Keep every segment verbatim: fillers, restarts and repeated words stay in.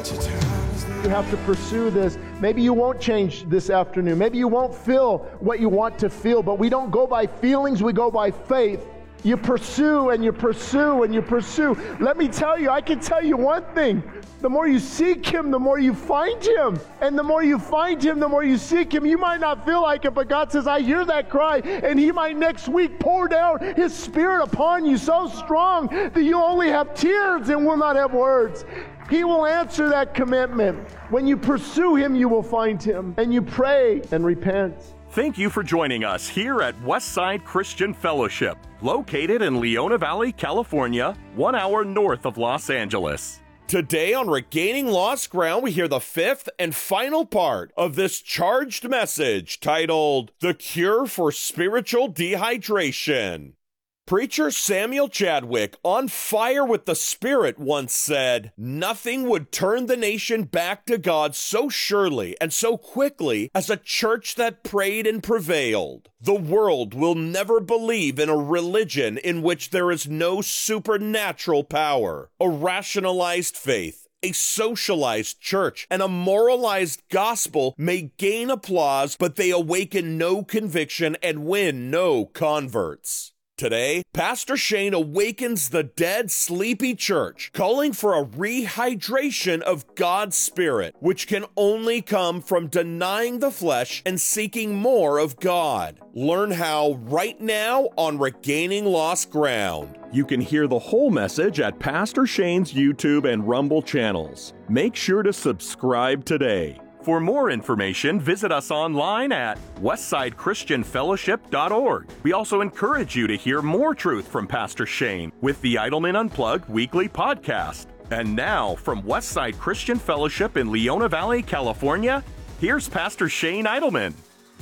You have to pursue this. Maybe you won't change this afternoon. Maybe you won't feel what you want to feel, but we don't go by feelings, we go by faith. You pursue and you pursue and you pursue. Let me tell you, I can tell you one thing. The more you seek Him, the more you find Him. And the more you find Him, the more you seek Him. You might not feel like it, but God says, I hear that cry. And He might next week pour down His Spirit upon you so strong that you only have tears and will not have words. He will answer that commitment. When you pursue Him, you will find Him. And you pray and repent. Thank you for joining us here at Westside Christian Fellowship, located in Leona Valley, California, one hour north of Los Angeles. Today on Regaining Lost Ground, we hear the fifth and final part of this charged message titled, The Cure for Spiritual Dehydration. Preacher Samuel Chadwick, on fire with the Spirit, once said, "Nothing would turn the nation back to God so surely and so quickly as a church that prayed and prevailed. The world will never believe in a religion in which there is no supernatural power, a rationalized faith. A socialized church and a moralized gospel may gain applause, but they awaken no conviction and win no converts." Today, Pastor Shane awakens the dead, sleepy church, calling for a rehydration of God's Spirit, which can only come from denying the flesh and seeking more of God. Learn how right now on Regaining Lost Ground. You can hear the whole message at Pastor Shane's YouTube and Rumble channels. Make sure to subscribe today. For more information, visit us online at westside christian fellowship dot org. We also encourage you to hear more truth from Pastor Shane with the Idleman Unplugged weekly podcast. And now, from Westside Christian Fellowship in Leona Valley, California, here's Pastor Shane Idleman.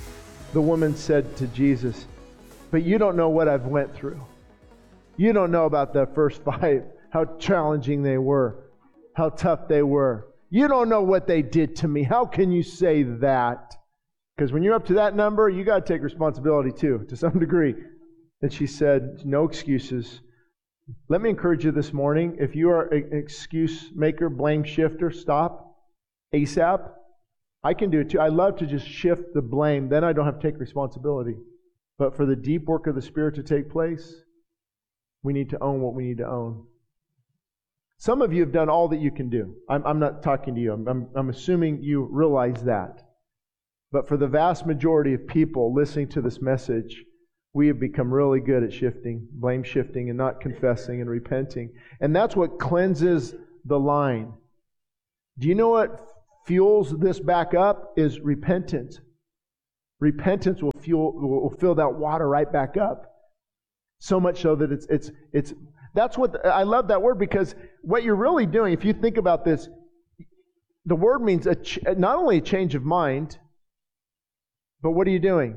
The woman said to Jesus, "But you don't know what I've went through. You don't know about the first five, how challenging they were, how tough they were. You don't know what they did to me. How can you say that?" Because when you're up to that number, you got to take responsibility too, to some degree. And she said, "No excuses." Let me encourage you this morning. If you are an excuse maker, blame shifter, stop ASAP. I can do it too. I love to just shift the blame. Then I don't have to take responsibility. But for the deep work of the Spirit to take place, we need to own what we need to own. Some of you have done all that you can do. I'm, I'm not talking to you. I'm, I'm, I'm assuming you realize that. But for the vast majority of people listening to this message, we have become really good at shifting, blame shifting, and not confessing and repenting. And that's what cleanses the line. Do you know what fuels this back up? Is repentance. Repentance will fuel will fill that water right back up. So much so that it's it's it's that's what the, I love that word, because what you're really doing, if you think about this, the word means a ch- not only a change of mind, but what are you doing?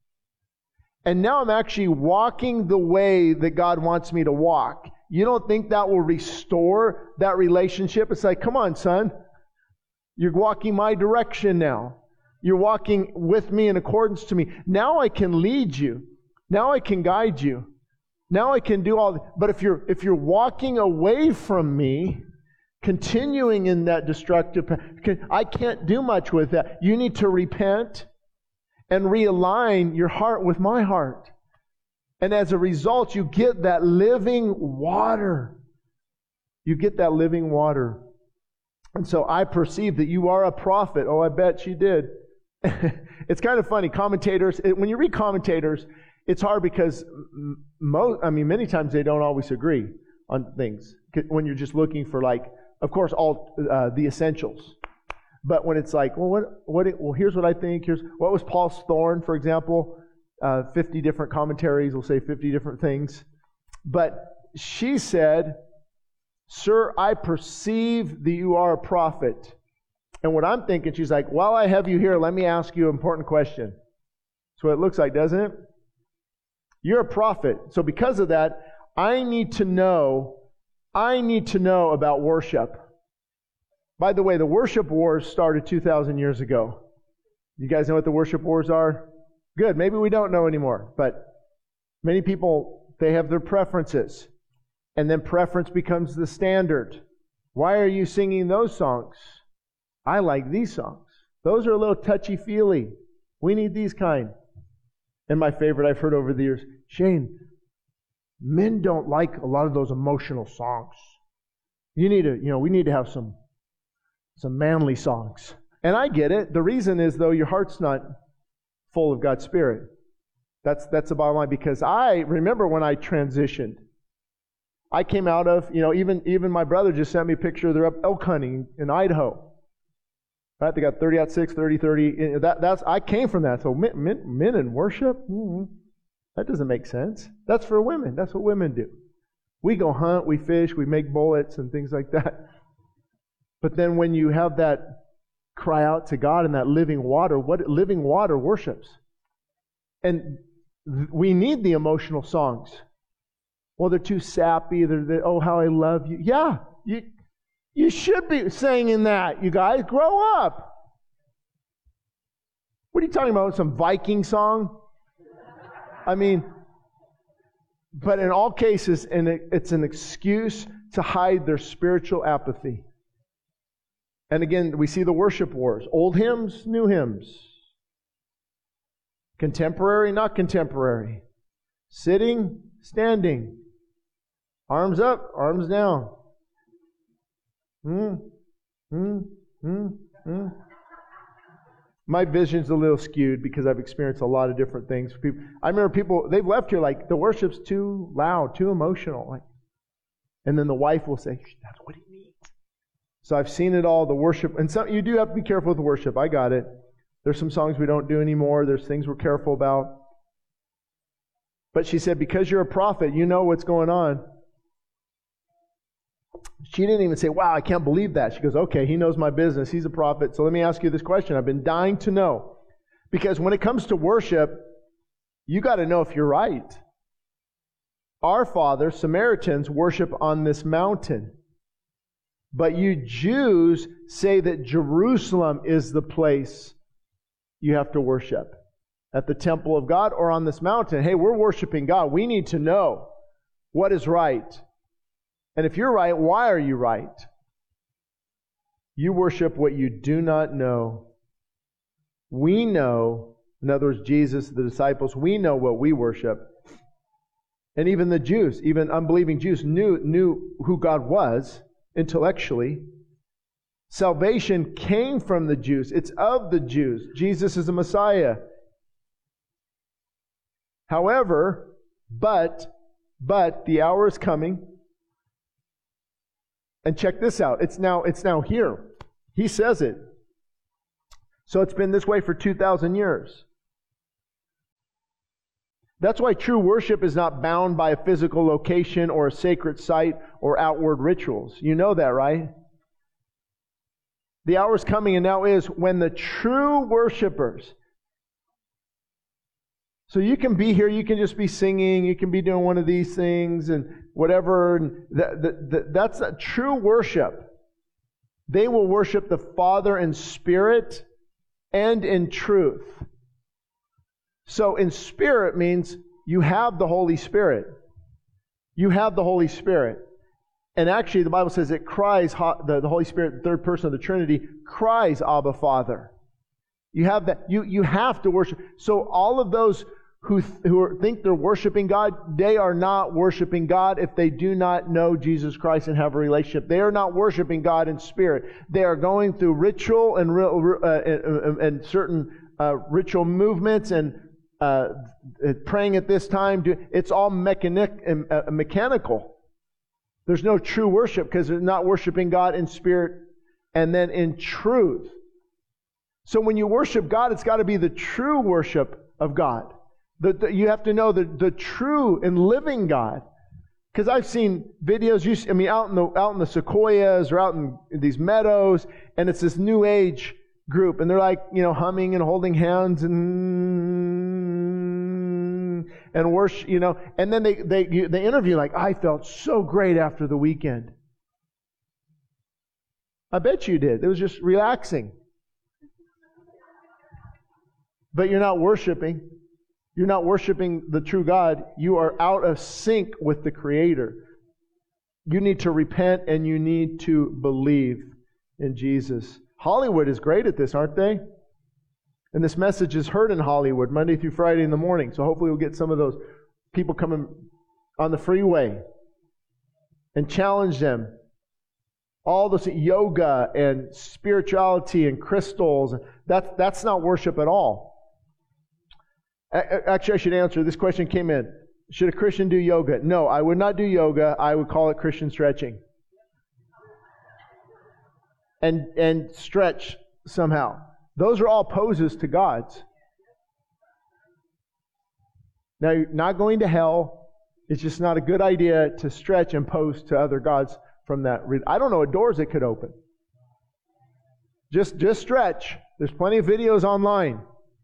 And now I'm actually walking the way that God wants me to walk. You don't think that will restore that relationship? It's like, come on, son. You're walking my direction now. You're walking with me in accordance to me. Now I can lead you. Now I can guide you. Now I can do all. But if you're if you're walking away from me, continuing in that destructive path, I can't do much with that. You need to repent and realign your heart with my heart. And as a result, you get that living water. You get that living water. And so I perceive that you are a prophet. Oh, I bet she did. It's kind of funny. Commentators, when you read commentators, it's hard because most, I mean, many times they don't always agree on things. When you're just looking for, like, of course, all uh, the essentials. But when it's like, well, what, what, well, here's what I think. Here's what was Paul's thorn, for example. Uh, fifty different commentaries will say fifty different things. But she said, "Sir, I perceive that you are a prophet." And what I'm thinking, she's like, while I have you here, let me ask you an important question. That's what it looks like, doesn't it? You're a prophet. So because of that, I need to know, I need to know about worship. By the way, the worship wars started two thousand years ago. You guys know what the worship wars are? Good. Maybe we don't know anymore. But many people, they have their preferences. And then preference becomes the standard. Why are you singing those songs? I like these songs. Those are a little touchy-feely. We need these kind. And my favorite I've heard over the years, Shane, men don't like a lot of those emotional songs. You need to, you know, we need to have some, some manly songs. And I get it. The reason is, though, your heart's not full of God's Spirit. That's that's the bottom line. Because I remember when I transitioned, I came out of, you know, even even my brother just sent me a picture. They're up elk hunting in Idaho. Right? They got thirty out six, thirty, thirty. That that's I came from that. So men, men, men in worship, mm-hmm. That doesn't make sense. That's for women. That's what women do. We go hunt, we fish, we make bullets and things like that. But then when you have that cry out to God in that living water, what living water worships. And th- we need the emotional songs. Well, they're too sappy. They're, they're oh, how I love you. Yeah, you you should be singing that, you guys. Grow up. What are you talking about? Some Viking song? I mean, but in all cases, and it, it's an excuse to hide their spiritual apathy. And again, we see the worship wars. Old hymns, new hymns. Contemporary, not contemporary. Sitting, standing. Arms up, arms down. Hmm, hmm, hmm, hmm. My vision's a little skewed because I've experienced a lot of different things. People, I remember people, they've left here like, the worship's too loud, too emotional. Like, and then the wife will say, that's what he needs. So I've seen it all, the worship. And so you do have to be careful with the worship. I got it. There's some songs we don't do anymore. There's things we're careful about. But she said, because you're a prophet, you know what's going on. She didn't even say, wow, I can't believe that. She goes, okay, he knows my business. He's a prophet. So let me ask you this question. I've been dying to know. Because when it comes to worship, you got to know if you're right. Our fathers, Samaritans, worship on this mountain. But you Jews say that Jerusalem is the place you have to worship. At the temple of God or on this mountain. Hey, we're worshiping God. We need to know what is right. And if you're right, why are you right? You worship what you do not know. We know, in other words, Jesus, the disciples, we know what we worship. And even the Jews, even unbelieving Jews, knew, knew who God was intellectually. Salvation came from the Jews. It's of the Jews. Jesus is the Messiah. However, but, but the hour is coming. And check this out. It's now, it's now here. He says it. So it's been this way for two thousand years. That's why true worship is not bound by a physical location or a sacred site or outward rituals. You know that, right? The hour is coming, and now is, when the true worshipers. So you can be here, you can just be singing, you can be doing one of these things and whatever. And that, that, that, that's a true worship. They will worship the Father in spirit and in truth. So in spirit means you have the Holy Spirit. You have the Holy Spirit. And actually the Bible says it cries, the, the Holy Spirit, the third person of the Trinity, cries, Abba, Father. You have that. You, you have to worship. So all of those who, who are, think they're worshiping God, they are not worshiping God if they do not know Jesus Christ and have a relationship. They are not worshiping God in spirit. They are going through ritual and, uh, and, and certain uh, ritual movements and uh, praying at this time. It's all mechanic, uh, mechanical. There's no true worship because they're not worshiping God in spirit and then in truth. So when you worship God, it's got to be the true worship of God. The, the, you have to know the, the true and living God. Because I've seen videos, you, I mean, out in the out in the sequoias or out in these meadows, and it's this New Age group, and they're like, you know, humming and holding hands and and worship, you know, and then they they they interview like, I felt so great after the weekend. I bet you did. It was just relaxing. But you're not worshiping. You're not worshiping the true God. You are out of sync with the Creator. You need to repent and you need to believe in Jesus. Hollywood is great at this, aren't they? And this message is heard in Hollywood Monday through Friday in the morning. So hopefully we'll get some of those people coming on the freeway and challenge them. All this yoga and spirituality and crystals, that's, that's not worship at all. Actually, I should answer. This question came in. Should a Christian do yoga? No, I would not do yoga. I would call it Christian stretching. And, and stretch somehow. Those are all poses to gods. Now, you're not going to hell. It's just not a good idea to stretch and pose to other gods from that. I don't know what doors it could open. Just, just stretch. There's plenty of videos online.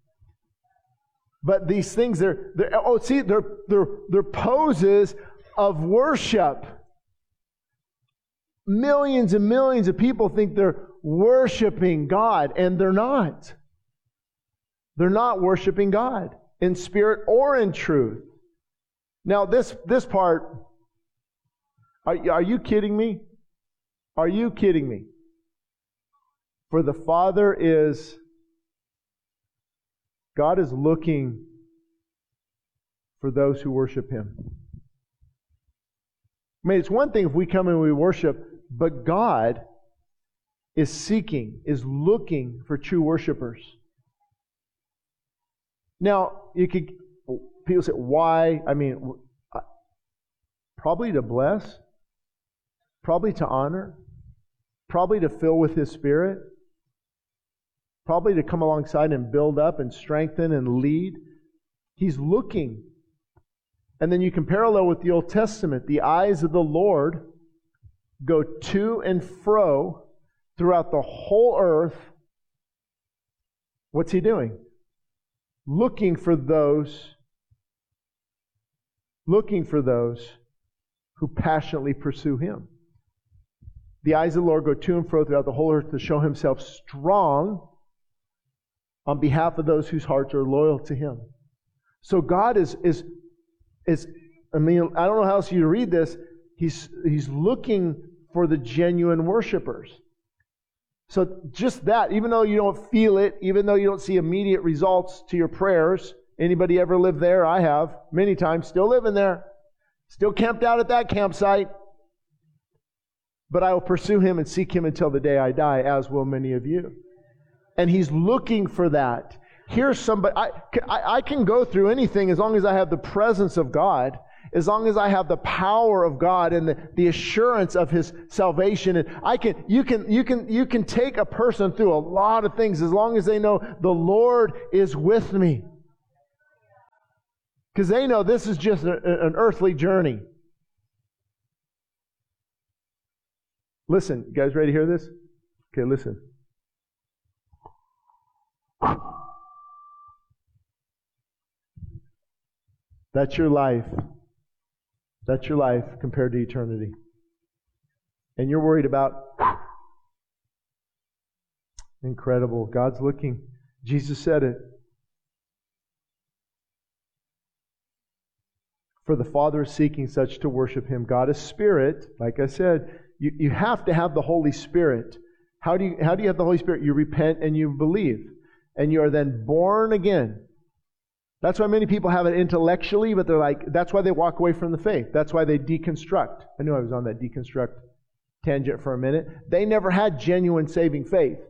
But these things, they're, they're oh, see, they're, they're, they're poses of worship. Millions and millions of people think they're worshiping God, and they're not. They're not worshiping God in spirit or in truth. Now, this, this part, are, are you kidding me? Are you kidding me? For the Father is, God is looking for those who worship Him. I mean, it's one thing if we come and we worship, but God is seeking, is looking for true worshipers. Now, you could, people say, why? I mean, probably to bless, probably to honor, probably to fill with His Spirit, probably to come alongside and build up and strengthen and lead. He's looking. And then you can parallel with the Old Testament. The eyes of the Lord go to and fro throughout the whole earth. What's He doing? Looking for those, looking for those who passionately pursue Him. The eyes of the Lord go to and fro throughout the whole earth to show Himself strong on behalf of those whose hearts are loyal to Him. So God is, is, is I mean, I don't know how else you read this. He's, he's looking for the genuine worshipers. So just that, even though you don't feel it, even though you don't see immediate results to your prayers, anybody ever lived there? I have, many times, still living there. Still camped out at that campsite. But I will pursue Him and seek Him until the day I die, as will many of you. And He's looking for that. Here's somebody, I, I, I can go through anything as long as I have the presence of God, as long as I have the power of God and the, the assurance of His salvation. And I can, you can, you can, you can take a person through a lot of things as long as they know the Lord is with me. Because they know this is just a, an earthly journey. Listen, you guys ready to hear this? Okay, listen. That's your life. That's your life compared to eternity. And you're worried about... Incredible. God's looking. Jesus said it. For the Father is seeking such to worship Him. God is Spirit. Like I said, you, you have to have the Holy Spirit. How do you, how do you have the Holy Spirit? You repent and you believe. And you are then born again. That's why many people have it intellectually, but they're like, that's why they walk away from the faith. That's why they deconstruct. I knew I was on that deconstruct tangent for a minute. They never had genuine saving faith.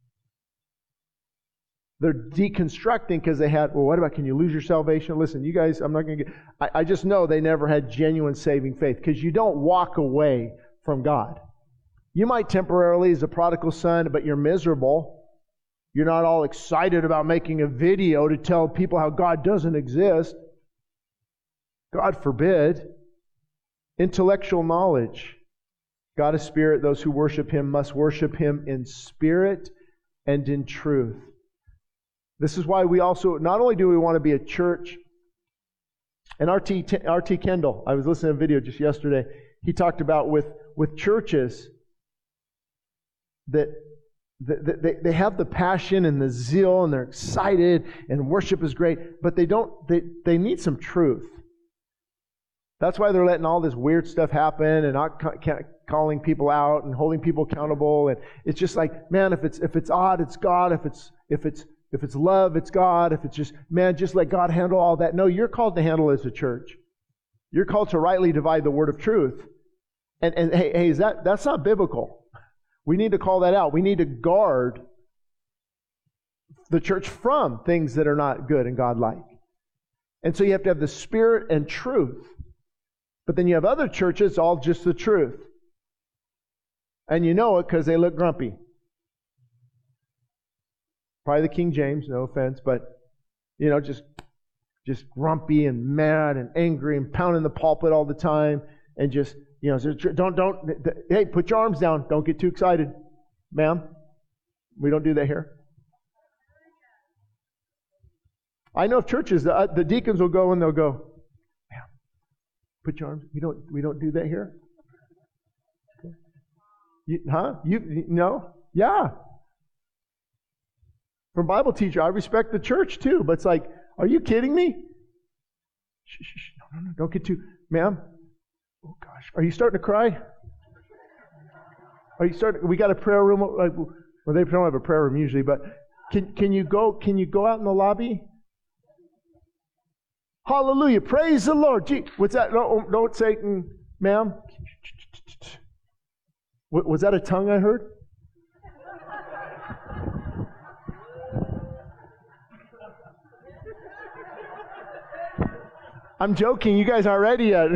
They're deconstructing because they had, well, what about, can you lose your salvation? Listen, you guys, I'm not going to get, I, I just know they never had genuine saving faith because you don't walk away from God. You might temporarily as a prodigal son, but you're miserable. You're not all excited about making a video to tell people how God doesn't exist. God forbid. Intellectual knowledge. God is Spirit. Those who worship Him must worship Him in spirit and in truth. This is why we also, not only do we want to be a church, and R T R T Kendall, I was listening to a video just yesterday, he talked about with, with churches that They, they have the passion and the zeal and they're excited and worship is great, but they don't, they, they need some truth. That's why they're letting all this weird stuff happen and not ca- ca- calling people out and holding people accountable. And it's just like, man, if it's if it's odd, it's God. If it's if it's if it's love, it's God. If it's just, man, just let God handle all that. No, you're called to handle it as a church. You're called to rightly divide the word of truth. And and hey, hey, is that that's not biblical. We need to call that out. We need to guard the church from things that are not good and God-like. And so you have to have the Spirit and truth. But then you have other churches, all just the truth. And you know it because they look grumpy. Probably the King James, no offense, but, you know, just, just grumpy and mad and angry and pounding the pulpit all the time. And just, you know, don't, don't, hey, put your arms down. Don't get too excited. Ma'am, we don't do that here. I know of churches, the, the deacons will go and they'll go, put your arms. We don't. We don't do that here. Okay. You, huh? You, you no? Yeah. From Bible teacher, I respect the church too, but it's like, are you kidding me? Shh, shh, shh. No, no, no. Don't get too, ma'am. Oh gosh, are you starting to cry? Are you starting? We got a prayer room. Like, well, they don't have a prayer room usually, but can can you go? Can you go out in the lobby? Hallelujah. Praise the Lord. Gee, what's that? No, don't say, mm, ma'am. What, was that a tongue I heard? I'm joking. You guys aren't ready yet.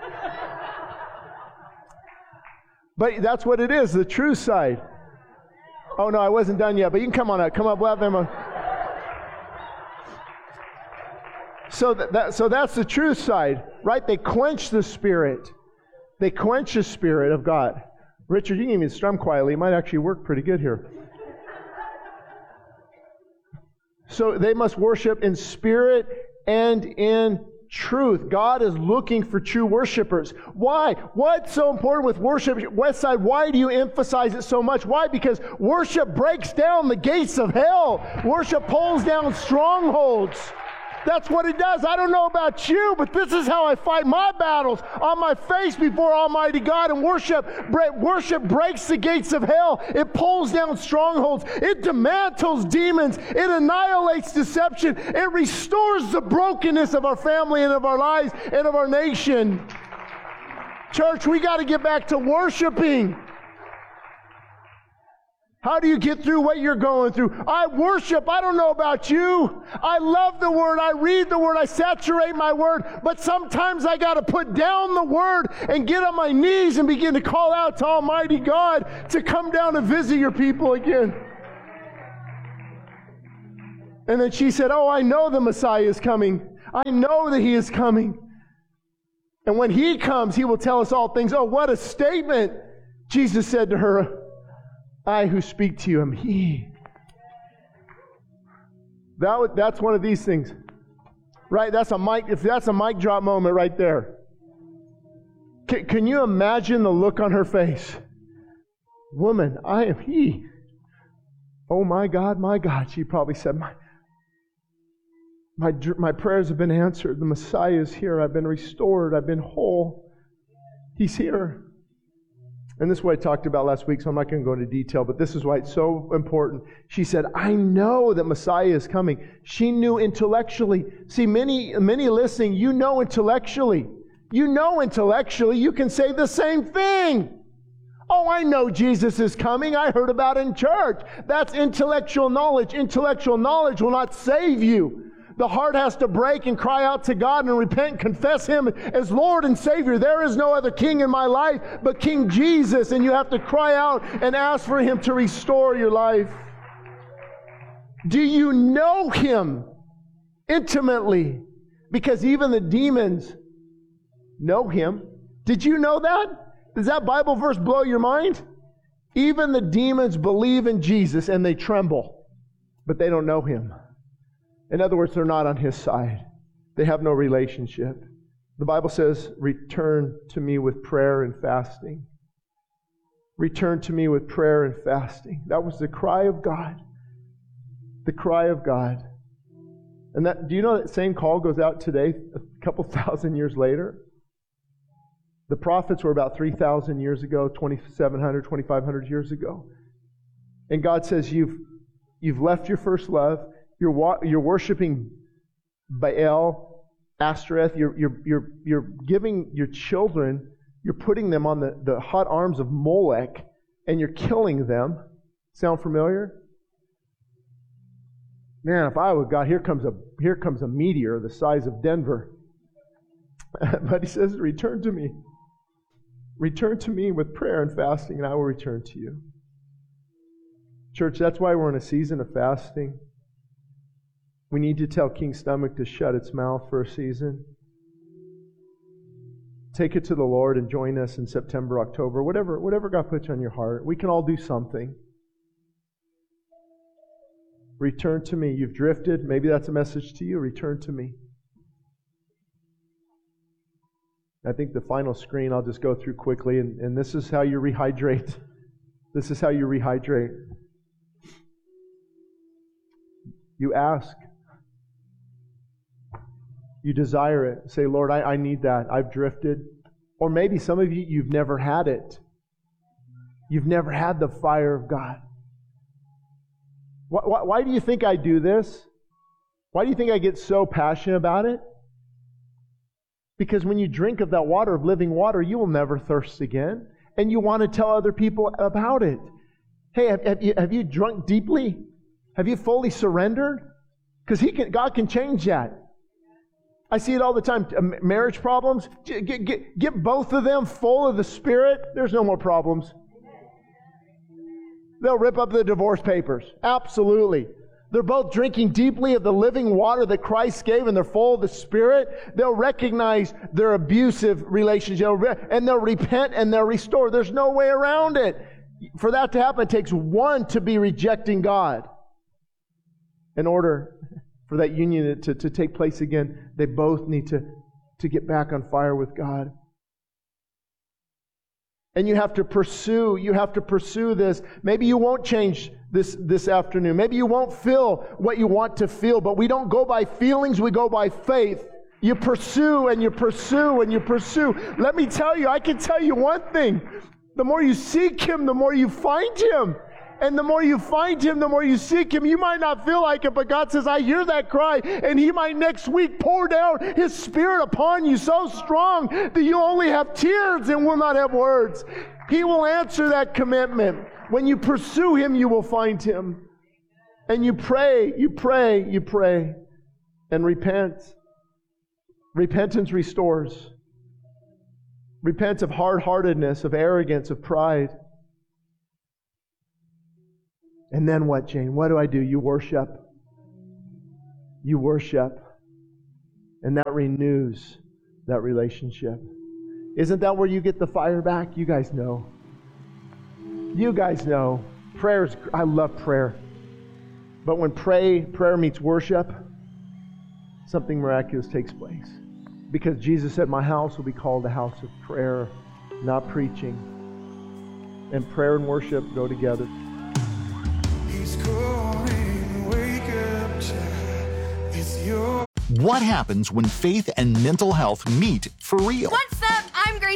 But that's what it is, the true side. Oh, no, I wasn't done yet. But you can come on up. Come up. We'll have them on. So that, that so that's the true side, right? They quench the Spirit. They quench the Spirit of God. Richard, you can even strum quietly. It might actually work pretty good here. So they must worship in spirit and in truth. God is looking for true worshipers. Why? What's so important with worship? Westside, why do you emphasize it so much? Why? Because worship breaks down the gates of hell. Worship pulls down strongholds. That's what it does. I don't know about you, but this is how I fight my battles, on my face before Almighty God. And worship, worship breaks the gates of hell. It pulls down strongholds. It dismantles demons. It annihilates deception. It restores the brokenness of our family and of our lives and of our nation. Church, we got to get back to worshiping. How do you get through what you're going through? I worship. I don't know about you. I love the Word. I read the Word. I saturate my Word. But sometimes I got to put down the Word and get on my knees and begin to call out to Almighty God to come down and visit your people again. And then she said, oh, I know the Messiah is coming. I know that He is coming. And when He comes, He will tell us all things. Oh, what a statement. Jesus said to her, I who speak to you am He. That, that's one of these things. Right? That's a mic, if that's a mic drop moment right there. Can, can you imagine the look on her face? Woman, I am He. Oh my God, my God. She probably said, my, my, my prayers have been answered. The Messiah is here. I've been restored. I've been whole. He's here. And this is what I talked about last week, so I'm not going to go into detail, but this is why it's so important. She said, I know that Messiah is coming. She knew intellectually. See, many, many listening, you know intellectually. You know intellectually. You can say the same thing. Oh, I know Jesus is coming. I heard about it in church. That's intellectual knowledge. Intellectual knowledge will not save you. The heart has to break and cry out to God and repent and confess Him as Lord and Savior. There is no other King in my life but King Jesus, and you have to cry out and ask for Him to restore your life. Do you know Him intimately? Because even the demons know Him. Did you know that? Does that Bible verse blow your mind? Even the demons believe in Jesus and they tremble, but they don't know Him. In other words, they're not on His side. They have no relationship. The Bible says, return to me with prayer and fasting. Return to me with prayer and fasting. That was the cry of God. The cry of God. And that, do you know that same call goes out today, a couple thousand years later? The prophets were about three thousand years ago, twenty-seven hundred, twenty-five hundred years ago. And God says, you've, you've left your first love. You're, wa- you're worshiping Baal, Ashtoreth. You're, you're, you're, you're giving your children, you're putting them on the, the hot arms of Molech, and you're killing them. Sound familiar? Man, if I were God, here comes a here comes a meteor the size of Denver. But he says, return to me. Return to me with prayer and fasting, and I will return to you. Church, that's why we're in a season of fasting. We need to tell King's Stomach to shut its mouth for a season. Take it to the Lord and join us in September, October, whatever, whatever God puts on your heart. We can all do something. Return to me. You've drifted. Maybe that's a message to you. Return to me. I think the final screen I'll just go through quickly, and, and this is how you rehydrate. This is how you rehydrate. You ask. You desire it. Say, Lord, I, I need that. I've drifted. Or maybe some of you, you've never had it. You've never had the fire of God. Why, why, why do you think I do this? Why do you think I get so passionate about it? Because when you drink of that water of living water, you will never thirst again. And you want to tell other people about it. Hey, have, have, you, have you drunk deeply? Have you fully surrendered? Because He can, God can change that. I see it all the time. Marriage problems, get, get, get both of them full of the Spirit. There's no more problems. They'll rip up the divorce papers. Absolutely. They're both drinking deeply of the living water that Christ gave, and they're full of the Spirit. They'll recognize their abusive relationship, and they'll repent and they'll restore. There's no way around it. For that to happen, it takes one to be rejecting God. In order for that union to, to take place again, they both need to, to get back on fire with God. And you have to pursue, you have to pursue this. Maybe you won't change this, this afternoon. Maybe you won't feel what you want to feel, but we don't go by feelings, we go by faith. You pursue and you pursue and you pursue. Let me tell you, I can tell you one thing. The more you seek Him, the more you find Him. And the more you find Him, the more you seek Him. You might not feel like it, but God says, I hear that cry. And He might next week pour down His Spirit upon you so strong that you only have tears and will not have words. He will answer that commitment. When you pursue Him, you will find Him. And you pray, you pray, you pray. And repent. Repentance restores. Repent of hard-heartedness, of arrogance, of pride. And then what, Jane? What do I do? You worship. You worship. And that renews that relationship. Isn't that where you get the fire back? You guys know. You guys know. Prayers, I love prayer. But when pray, prayer meets worship, something miraculous takes place. Because Jesus said, my house will be called a house of prayer, not preaching. And prayer and worship go together. What happens when faith and mental health meet for real? What's up? I'm Grace